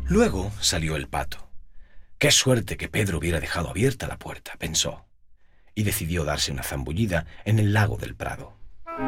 Luego salió el pato. «Qué suerte que Pedro hubiera dejado abierta la puerta», pensó, y decidió darse una zambullida en el lago del Prado.